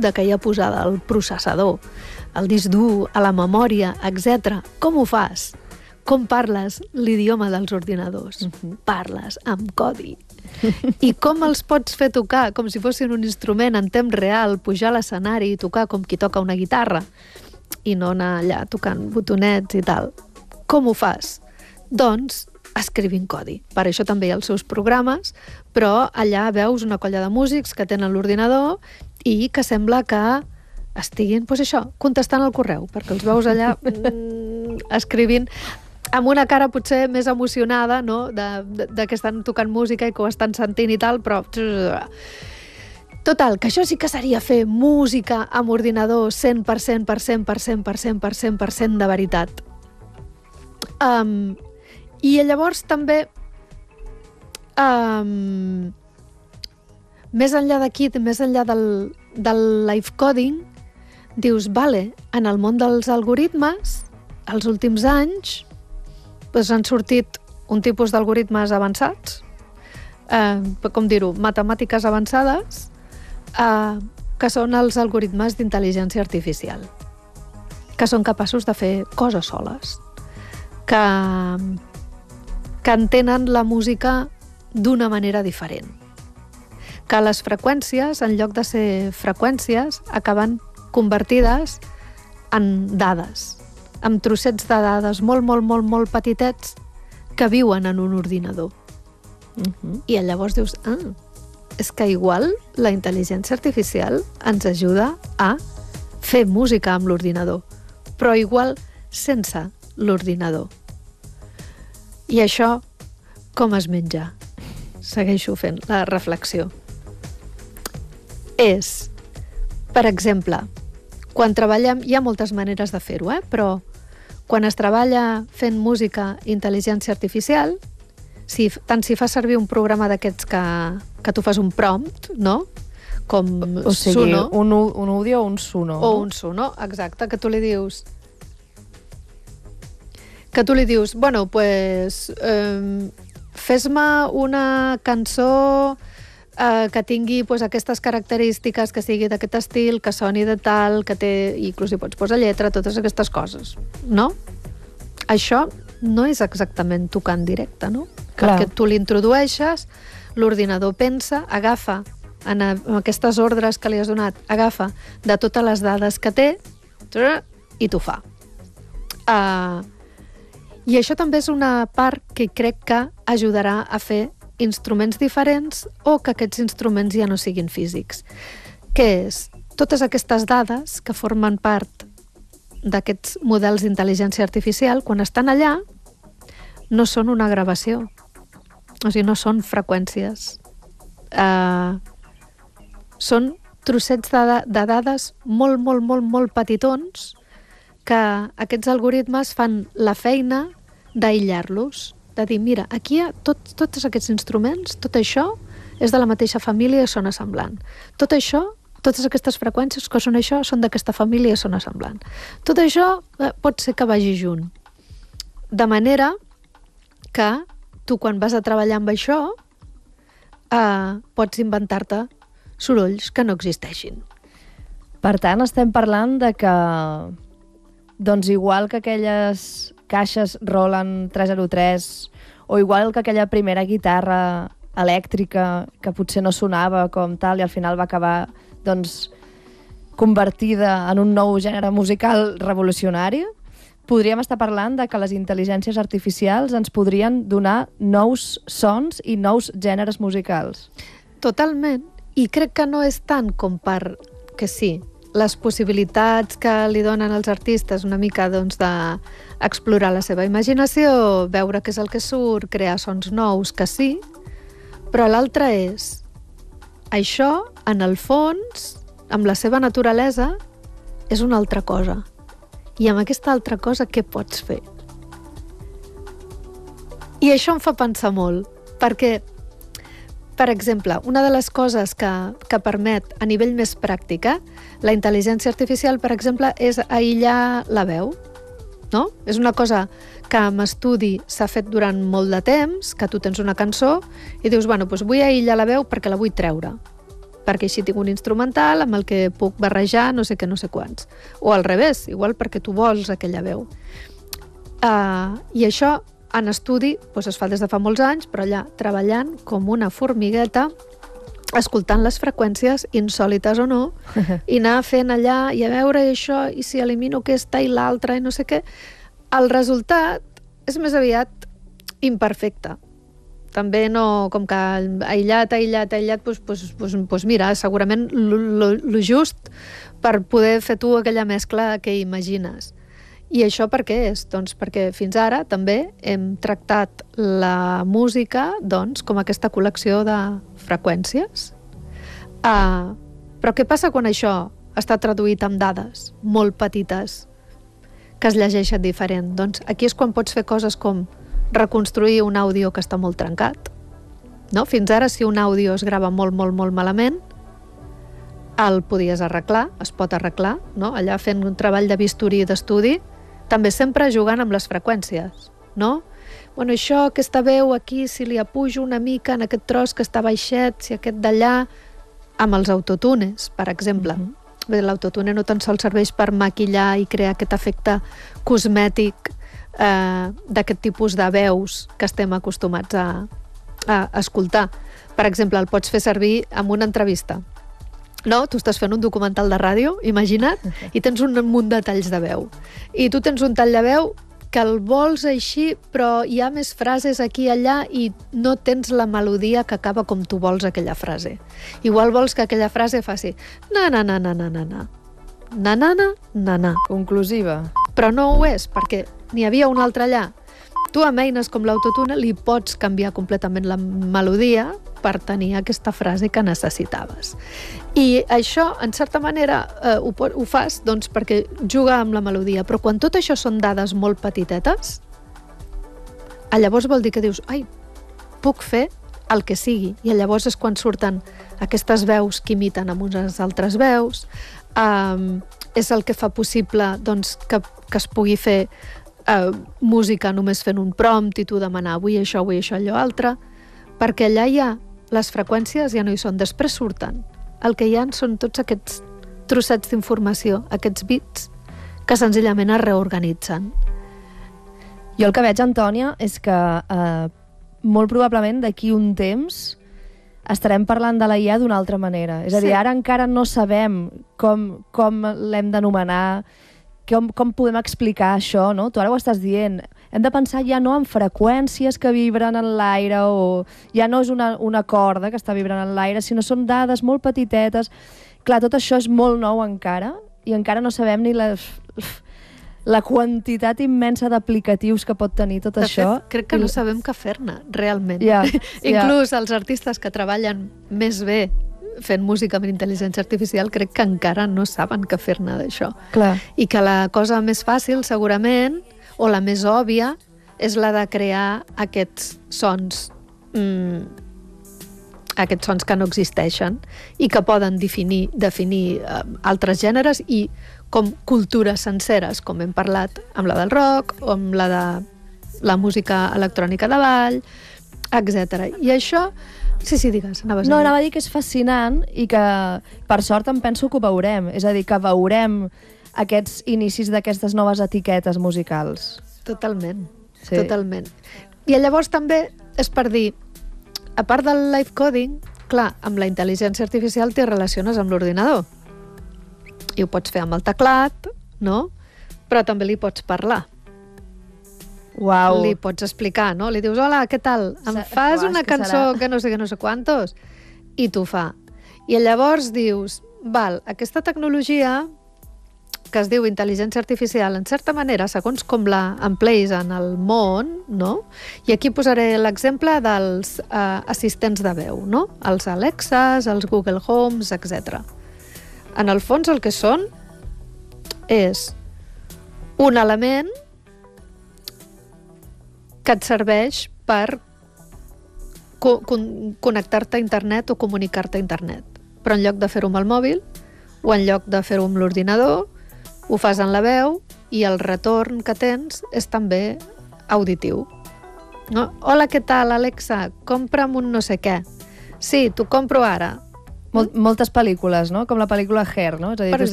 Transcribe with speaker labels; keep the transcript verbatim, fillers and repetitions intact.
Speaker 1: de que hi ha posada al processador, al disc dur, a la memòria, etcètera. Com ho fas? Com parles l'idioma dels ordinadors? Uh-huh. Parles amb codi. I com els pots fer tocar com si fossin un instrument en temps real, pujar a l'escenari i tocar com qui toca una guitarra i no anar allà tocant botonets i tal. Com ho fas? Doncs escrivint codi. Per això també hi ha els seus programes, però allà veus una colla de músics que tenen l'ordinador i que sembla que estiguin, doncs això, contestant el correu, perquè els veus allà mm, escrivint amb una cara potser més emocionada, no?, de, de, de que estan tocant música i que ho estan sentint i tal, però... Total, que això sí que seria fer música amb ordinador cent per cent, per cent, per cent, per cent, per cent, per cent de veritat. Um, I llavors també, um, més enllà d'aquí, més enllà del, del live coding, dius, vale, en el món dels algoritmes, els últims anys, doncs han sortit un tipus d'algoritmes avançats, eh, com dir-ho, matemàtiques avançades, eh, que són els algoritmes d'intel·ligència artificial, que són capaços de fer coses soles, que, que entenen la música d'una manera diferent, que les freqüències, en lloc de ser freqüències, acaben convertides en dades, amb trossets de dades molt, molt, molt, molt petitets que viuen en un ordinador. Uh-huh. I llavors dius, ah, és que igual la intel·ligència artificial ens ajuda a fer música amb l'ordinador, però igual sense l'ordinador. I això, com es menja? Segueixo fent la reflexió. És, per exemple, quan treballem, hi ha moltes maneres de fer-ho, eh? Però quan es treballa fent música intel·ligència artificial, si, tant si fa servir un programa d'aquests que, que tu fas un prompt, no? Com
Speaker 2: o sigui,
Speaker 1: Suno.
Speaker 2: Un, un audio o un Suno.
Speaker 1: O un Suno, exacte, que tu li dius... Que tu li dius, bueno, pues, eh, fes-me una cançó eh, que tingui pues, aquestes característiques, que sigui d'aquest estil, que soni de tal, que té... Inclús hi pots posar lletra, totes aquestes coses, no? Això no és exactament tocar en directe, no?
Speaker 2: Clar.
Speaker 1: Perquè tu l'introdueixes, l'ordinador pensa, agafa en, a, en aquestes ordres que li has donat, agafa de totes les dades que té i t'ho fa. Uh, I això també és una part que crec que ajudarà a fer instruments diferents o que aquests instruments ja no siguin físics. Què és? Totes aquestes dades que formen part d'aquests models d'intel·ligència artificial, quan estan allà, no són una gravació. O sigui, no són freqüències. Uh, són trossets de, de dades molt, molt, molt, molt petitons que aquests algoritmes fan la feina d'aïllar-los, de dir, mira, aquí hi ha tot, tots aquests instruments, tot això és de la mateixa família i sona semblant. Tot això, totes aquestes freqüències que són això, són d'aquesta família i sona semblant. Tot això eh, pot ser que vagi junt. De manera que tu, quan vas a treballar amb això, eh, pots inventar-te sorolls que no existeixin.
Speaker 2: Per tant, estem parlant de que, doncs igual que aquelles caixes Roland tres zero tres o igual que aquella primera guitarra elèctrica que potser no sonava com tal i al final va acabar doncs, convertida en un nou gènere musical revolucionari, podríem estar parlant de que les intel·ligències artificials ens podrien donar nous sons i nous gèneres musicals.
Speaker 1: Totalment. I crec que no és tant com per que sí, les possibilitats que li donen els artistes una mica doncs, d'explorar la seva imaginació, veure què és el que surt, crear sons nous, que sí, però l'altre és això, en el fons, amb la seva naturalesa, és una altra cosa. I amb aquesta altra cosa, què pots fer? I això em fa pensar molt, perquè, per exemple, una de les coses que, que permet a nivell més pràctic, eh, la intel·ligència artificial, per exemple, és aïllar la veu, no? És una cosa que amb estudi s'ha fet durant molt de temps, que tu tens una cançó i dius, bueno, doncs vull aïllar la veu perquè la vull treure. perquè així tinc un instrumental amb el que puc barrejar no sé què, no sé quants. O al revés, igual perquè tu vols aquella veu. Uh, I això, en estudi, doncs es fa des de fa molts anys, però allà treballant com una formigueta, escoltant les freqüències, insòlites o no, i anar fent allà i a veure això, i si elimino aquesta i l'altra i no sé què. El resultat és més aviat imperfecte. També no, com que aïllat, aïllat, aïllat, doncs, doncs, doncs, doncs mira, segurament el just per poder fer tu aquella mescla que imagines. I això per què és? Doncs perquè fins ara també hem tractat la música doncs, com aquesta col·lecció de freqüències. Uh, però què passa quan això està traduït amb dades molt petites que es llegeixen diferent? Doncs aquí és quan pots fer coses com reconstruir un àudio que està molt trencat. No? Fins ara, si un àudio es grava molt, molt, molt malament, el podies arreglar, es pot arreglar, no? Allà fent un treball de bisturí i d'estudi, també sempre jugant amb les freqüències, no? Bueno, això, aquesta veu aquí, si li apujo una mica en aquest tros que està baixet, si aquest d'allà, amb els autotunes, per exemple. Mm-hmm. Bé, l'autotune no tan sols serveix per maquillar i crear aquest efecte cosmètic eh, d'aquest tipus de veus que estem acostumats a, a escoltar. Per exemple, el pots fer servir en una entrevista. No? Tu estàs fent un documental de ràdio, imagina't, i tens un munt de talls de veu. I tu tens un tall de veu que el vols així, però hi ha més frases aquí i allà i no tens la melodia que acaba com tu vols aquella frase. Igual vols que aquella frase faci na na na na na na na na na na na na.
Speaker 2: Conclusiva.
Speaker 1: Però no ho és, perquè n'hi havia una altra allà. Tu amb eines com l'autotune li pots canviar completament la melodia per tenir aquesta frase que necessitaves. I això, en certa manera, eh, ho, ho fas doncs, perquè juga amb la melodia, però quan tot això són dades molt petitetes, llavors vol dir que dius, ai, puc fer el que sigui, i llavors és quan surten aquestes veus que imiten amb unes altres veus, eh, és el que fa possible doncs, que, que es pugui fer eh, música només fent un prompt i tu demanar avui això, avui això, allò altre, perquè allà hi ha les freqüències, ja no hi són, després surten. El que hi ha són tots aquests trossets d'informació, aquests bits, que senzillament es reorganitzen.
Speaker 2: Jo el que veig, Antònia, és que eh, molt probablement d'aquí un temps estarem parlant de la I A d'una altra manera. És a dir, sí. Ara encara no sabem com, com l'hem d'anomenar, com, com podem explicar això, no? Tu ara ho estàs dient. Hem de pensar ja no en freqüències que vibren en l'aire o ja no és una, una corda que està vibrant en l'aire, sinó són dades molt petitetes. Clar, tot això és molt nou encara i encara no sabem ni la, la quantitat immensa d'aplicatius que pot tenir tot
Speaker 1: de
Speaker 2: això.
Speaker 1: Fet, crec que no sabem què fer-ne, realment.
Speaker 2: Yeah,
Speaker 1: Inclús
Speaker 2: yeah.
Speaker 1: els artistes que treballen més bé fent música amb intel·ligència artificial crec que encara no saben què fer-ne d'això.
Speaker 2: Clar.
Speaker 1: I que la cosa més fàcil, segurament, o la més òbvia, és la de crear aquests sons, mm, aquests sons que no existeixen i que poden definir, definir eh, altres gèneres i com cultures senceres, com hem parlat amb la del rock, o amb la de la música electrònica de ball, etcètera. I això... Sí, sí, digues. Anaves
Speaker 2: no,
Speaker 1: a dir.
Speaker 2: anava a dir que és fascinant i que, per sort, em penso que ho veurem. És a dir, que veurem aquests inicis d'aquestes noves etiquetes musicals.
Speaker 1: Totalment,
Speaker 2: sí.
Speaker 1: totalment. I llavors també és per dir, a part del live coding, clar, amb la intel·ligència artificial t'hi relaciones amb l'ordinador. I ho pots fer amb el teclat, no? Però també li pots parlar.
Speaker 2: Uau.
Speaker 1: Li pots explicar, no? Li dius, hola, què tal? Em fas
Speaker 2: Uau,
Speaker 1: una
Speaker 2: que
Speaker 1: cançó
Speaker 2: serà...
Speaker 1: que no sé què, no sé quantos? I t'ho fa. I llavors dius, val, aquesta tecnologia que es diu intel·ligència artificial, en certa manera, segons com la empleis en el món, no? I aquí posaré l'exemple dels eh, assistents de veu, no? Els Alexas, els Google Homes, etcètera. En el fons el que són és un element que et serveix per co con connectar-te a internet o comunicar-te a internet. Però en lloc de fer-ho amb el mòbil o en lloc de fer-ho amb l'ordinador, ho fas en la veu i el retorn que tens és també auditiu. No? Hola, què tal, Alexa? Compra'm un no sé què. Sí, t'ho compro ara.
Speaker 2: Mol moltes pel·lícules, no? Com la pel·lícula Hair, no? És a dir,
Speaker 1: Per
Speaker 2: tu